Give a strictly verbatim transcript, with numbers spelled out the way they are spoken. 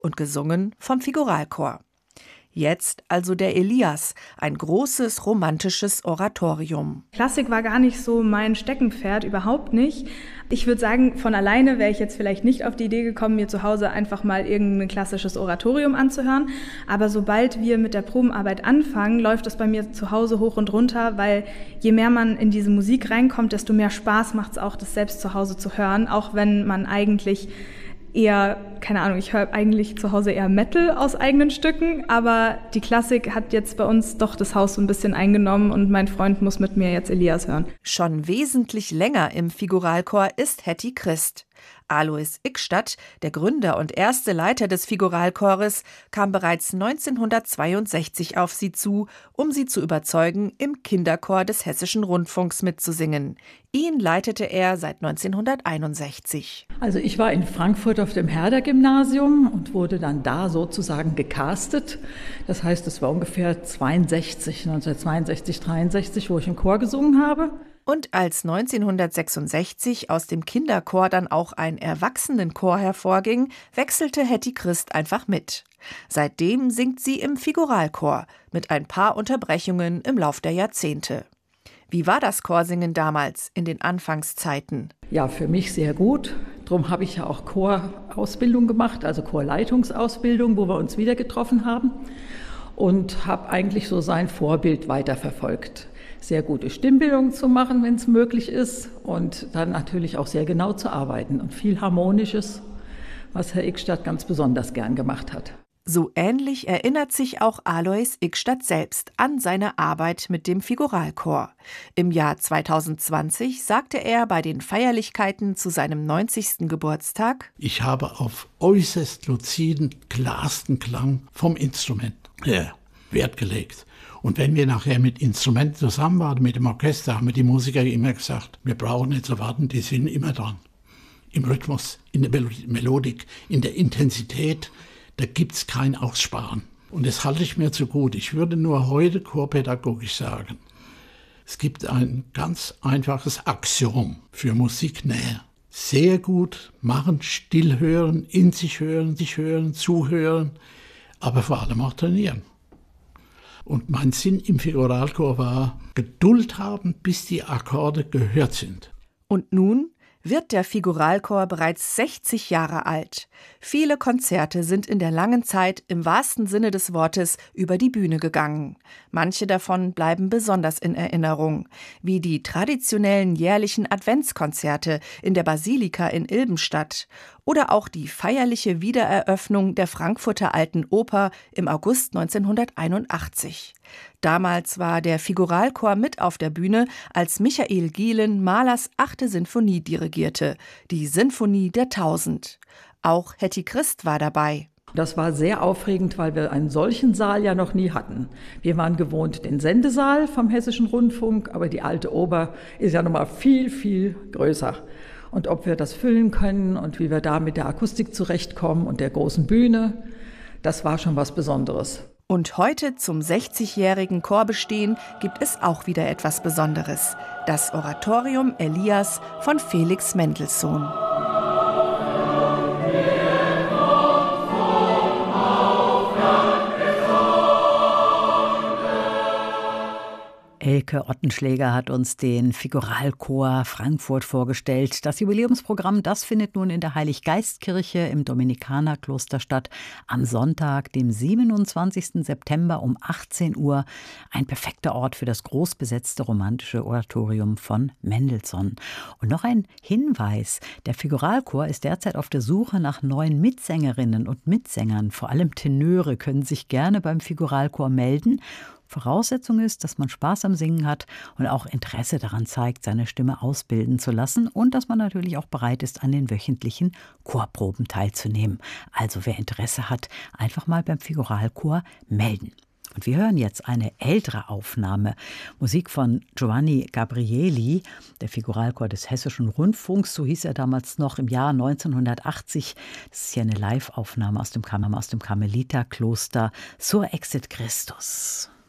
und gesungen vom Figuralchor. Jetzt also der Elias, ein großes romantisches Oratorium. Klassik war gar nicht so mein Steckenpferd, überhaupt nicht. Ich würde sagen, von alleine wäre ich jetzt vielleicht nicht auf die Idee gekommen, mir zu Hause einfach mal irgendein klassisches Oratorium anzuhören. Aber sobald wir mit der Probenarbeit anfangen, läuft das bei mir zu Hause hoch und runter, weil je mehr man in diese Musik reinkommt, desto mehr Spaß macht es auch, das selbst zu Hause zu hören, auch wenn man eigentlich eher, keine Ahnung, ich höre eigentlich zu Hause eher Metal aus eigenen Stücken, aber die Klassik hat jetzt bei uns doch das Haus so ein bisschen eingenommen und mein Freund muss mit mir jetzt Elias hören. Schon wesentlich länger im Figuralchor ist Hetty Christ. Alois Ickstadt, der Gründer und erste Leiter des Figuralchores, kam bereits neunzehnhundertzweiundsechzig auf sie zu, um sie zu überzeugen, im Kinderchor des Hessischen Rundfunks mitzusingen. Ihn leitete er seit neunzehnhunderteinundsechzig. Also ich war in Frankfurt auf dem Herder-Gymnasium und wurde dann da sozusagen gecastet. Das heißt, es war ungefähr zweiundsechzig, neunzehnhundertzweiundsechzig, dreiundsechzig, wo ich im Chor gesungen habe. Und als neunzehnhundertsechsundsechzig aus dem Kinderchor dann auch ein Erwachsenenchor hervorging, wechselte Hetty Christ einfach mit. Seitdem singt sie im Figuralchor, mit ein paar Unterbrechungen im Lauf der Jahrzehnte. Wie war das Chorsingen damals, in den Anfangszeiten? Ja, für mich sehr gut. Darum habe ich ja auch Chorausbildung gemacht, also Chorleitungsausbildung, wo wir uns wieder getroffen haben. Und habe eigentlich so sein Vorbild weiterverfolgt. Sehr gute Stimmbildung zu machen, wenn es möglich ist, und dann natürlich auch sehr genau zu arbeiten und viel Harmonisches, was Herr Ickstadt ganz besonders gern gemacht hat. So ähnlich erinnert sich auch Alois Ickstadt selbst an seine Arbeit mit dem Figuralchor. Im Jahr zweitausendzwanzig sagte er bei den Feierlichkeiten zu seinem neunzigsten Geburtstag: Ich habe auf äußerst luziden, klarsten Klang vom Instrument her Wert gelegt. Und wenn wir nachher mit Instrumenten zusammen waren, mit dem Orchester, haben wir die Musiker immer gesagt, wir brauchen nicht zu warten, die sind immer dran. Im Rhythmus, in der Melodik, in der Intensität, da gibt es kein Aussparen. Und das halte ich mir zu gut. Ich würde nur heute chorpädagogisch sagen, es gibt ein ganz einfaches Axiom für Musiknähe. Sehr gut machen, still hören, in sich hören, sich hören, zuhören, aber vor allem auch trainieren. Und mein Sinn im Figuralchor war, Geduld haben, bis die Akkorde gehört sind. Und nun wird der Figuralchor bereits sechzig Jahre alt. Viele Konzerte sind in der langen Zeit im wahrsten Sinne des Wortes über die Bühne gegangen. Manche davon bleiben besonders in Erinnerung, wie die traditionellen jährlichen Adventskonzerte in der Basilika in Ilbenstadt oder auch die feierliche Wiedereröffnung der Frankfurter Alten Oper im August neunzehnhunderteinundachtzig. Damals war der Figuralchor mit auf der Bühne, als Michael Gielen Mahlers achte Sinfonie dirigierte, die Sinfonie der Tausend. Auch Hetty Christ war dabei. Das war sehr aufregend, weil wir einen solchen Saal ja noch nie hatten. Wir waren gewohnt den Sendesaal vom Hessischen Rundfunk, aber die Alte Oper ist ja noch mal viel, viel größer. Und ob wir das füllen können und wie wir da mit der Akustik zurechtkommen und der großen Bühne, das war schon was Besonderes. Und heute zum sechzigjährigen Chorbestehen gibt es auch wieder etwas Besonderes. Das Oratorium Elias von Felix Mendelssohn. Elke Ottenschläger hat uns den Figuralchor Frankfurt vorgestellt. Das Jubiläumsprogramm, das findet nun in der Heiliggeistkirche im Dominikanerkloster statt. Am Sonntag, dem siebenundzwanzigsten September um achtzehn Uhr. Ein perfekter Ort für das großbesetzte romantische Oratorium von Mendelssohn. Und noch ein Hinweis. Der Figuralchor ist derzeit auf der Suche nach neuen Mitsängerinnen und Mitsängern. Vor allem Tenöre können sich gerne beim Figuralchor melden. Voraussetzung ist, dass man Spaß am Singen hat und auch Interesse daran zeigt, seine Stimme ausbilden zu lassen und dass man natürlich auch bereit ist, an den wöchentlichen Chorproben teilzunehmen. Also wer Interesse hat, einfach mal beim Figuralchor melden. Und wir hören jetzt eine ältere Aufnahme. Musik von Giovanni Gabrieli, der Figuralchor des Hessischen Rundfunks, so hieß er damals noch, im Jahr neunzehnhundertachtzig. Das ist ja eine Live-Aufnahme aus dem, aus dem Karmeliterkloster Sur Exit Christus.